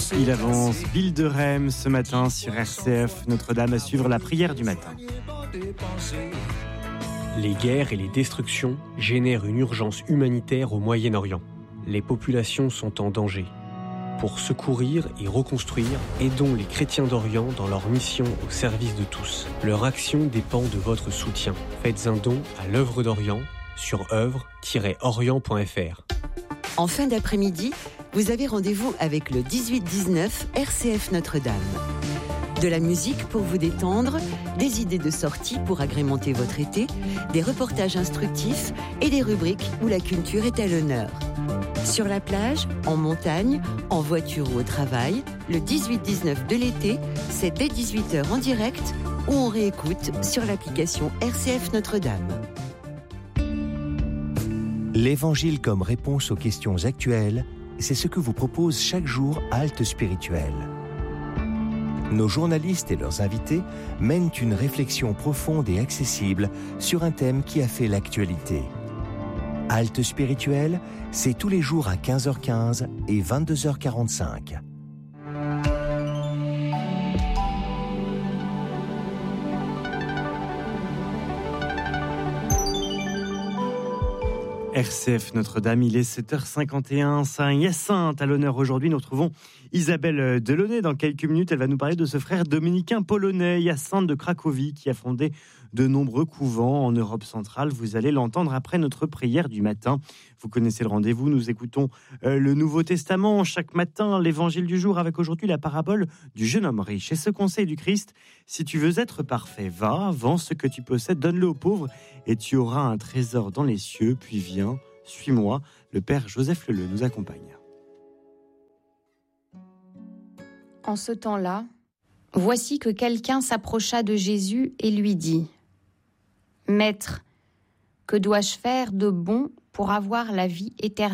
Il avance Bill de Rem ce matin sur RCF, Notre-Dame à suivre la prière du matin. Les guerres et les destructions génèrent une urgence humanitaire au Moyen-Orient. Les populations sont en danger. Pour secourir et reconstruire, aidons les chrétiens d'Orient dans leur mission au service de tous. Leur action dépend de votre soutien. Faites un don à l'œuvre d'Orient sur œuvre-orient.fr. En fin d'après-midi, vous avez rendez-vous avec le 18-19 RCF Notre-Dame. De la musique pour vous détendre, des idées de sortie pour agrémenter votre été, des reportages instructifs et des rubriques où la culture est à l'honneur. Sur la plage, en montagne, en voiture ou au travail, le 18-19 de l'été, c'est dès 18h en direct ou on réécoute sur l'application RCF Notre-Dame. L'Évangile comme réponse aux questions actuelles, c'est ce que vous propose chaque jour Halte Spirituelle. Nos journalistes et leurs invités mènent une réflexion profonde et accessible sur un thème qui a fait l'actualité. Halte Spirituelle, c'est tous les jours à 15h15 et 22h45. RCF Notre-Dame, il est 7h51, Saint-Hyacinthe à l'honneur aujourd'hui. Nous retrouvons Isabelle Delaunay dans quelques minutes. Elle va nous parler de ce frère dominicain polonais, Hyacinthe de Cracovie, qui a fondé de nombreux couvents en Europe centrale. Vous allez l'entendre après notre prière du matin. Vous connaissez le rendez-vous, nous écoutons le Nouveau Testament chaque matin, l'évangile du jour, avec aujourd'hui la parabole du jeune homme riche. Et ce conseil du Christ: si tu veux être parfait, va, vends ce que tu possèdes, donne-le aux pauvres, et tu auras un trésor dans les cieux, puis viens, suis-moi. Le Père Joseph Leleu nous accompagne. En ce temps-là, voici que quelqu'un s'approcha de Jésus et lui dit : « Maître, que dois-je faire de bon pour avoir la vie éternelle ?»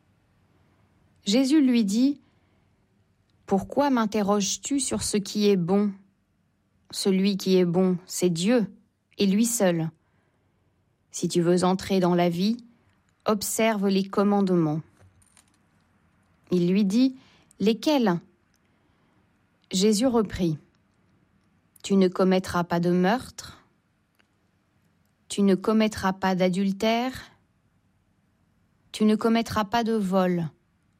Jésus lui dit : « Pourquoi m'interroges-tu sur ce qui est bon ? Celui qui est bon, c'est Dieu, et lui seul. Si tu veux entrer dans la vie, observe les commandements. » Il lui dit : « Lesquels ? » Jésus reprit : « Tu ne commettras pas de meurtre, tu ne commettras pas d'adultère, tu ne commettras pas de vol,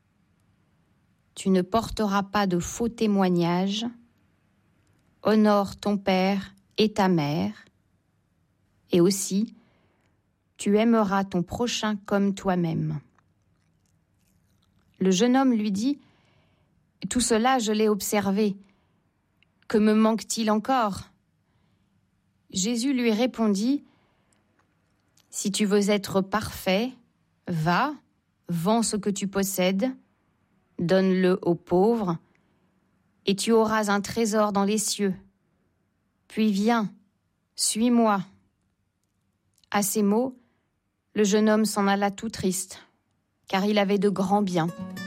tu ne porteras pas de faux témoignages, honore ton père et ta mère, et aussi tu aimeras ton prochain comme toi-même. » Le jeune homme lui dit : « Tout cela, je l'ai observé. Que me manque-t-il encore ? » Jésus lui répondit : « Si tu veux être parfait, va, vends ce que tu possèdes, donne-le aux pauvres, et tu auras un trésor dans les cieux. Puis viens, suis-moi. » À ces mots, le jeune homme s'en alla tout triste, car il avait de grands biens.